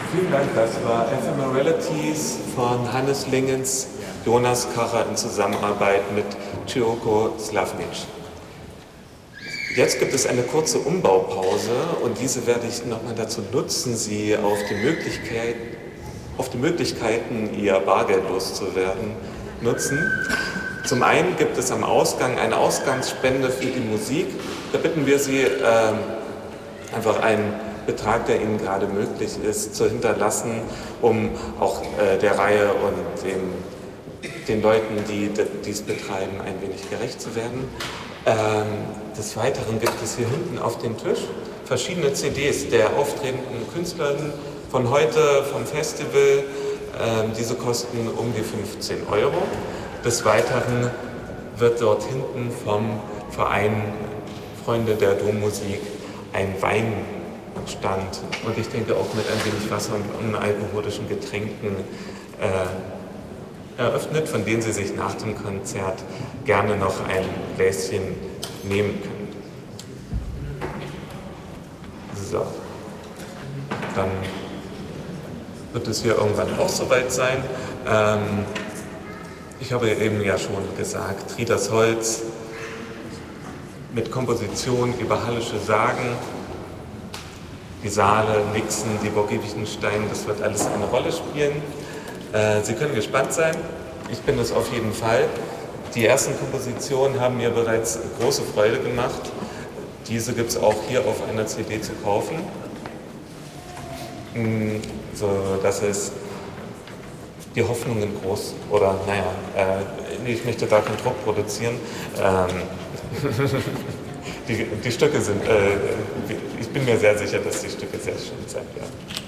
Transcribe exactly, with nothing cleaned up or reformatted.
Vielen Dank, das war Ephemeralities von Hannes Lingens, Jonas Kacher in Zusammenarbeit mit Cyoko Slavnic. Jetzt gibt es eine kurze Umbaupause und diese werde ich nochmal dazu nutzen, Sie auf die, Möglichkeit, auf die Möglichkeiten, Ihr Bargeld loszuwerden, nutzen. Zum einen gibt es am Ausgang eine Ausgangsspende für die Musik. Da bitten wir Sie, äh, einfach einen Betrag, der Ihnen gerade möglich ist, zu hinterlassen, um auch äh, der Reihe und dem, den Leuten, die dies betreiben, ein wenig gerecht zu werden. Ähm, des Weiteren gibt es hier hinten auf dem Tisch verschiedene C Ds der auftretenden Künstlerinnen von heute, vom Festival. Ähm, diese kosten um die fünfzehn Euro. Des Weiteren wird dort hinten vom Verein Freunde der Dommusik ein Weinstand und ich denke auch mit ein wenig Wasser und unalkoholischen Getränken äh, eröffnet, von denen Sie sich nach dem Konzert gerne noch ein Gläschen nehmen können. So, dann wird es hier irgendwann auch soweit sein. Ähm, ich habe eben ja schon gesagt, Tridas Holz mit Komposition über hallische Sagen, die Saale, Nixen, die Burg Wittgenstein, das wird alles eine Rolle spielen. Äh, Sie können gespannt sein, ich bin es auf jeden Fall. Die ersten Kompositionen haben mir bereits große Freude gemacht. Diese gibt es auch hier auf einer C D zu kaufen, so dass es die Hoffnungen groß, oder naja, äh, ich möchte da keinen Druck produzieren. Ähm, die, die Stücke sind, äh, ich bin mir sehr sicher, dass die Stücke sehr schön sein werden.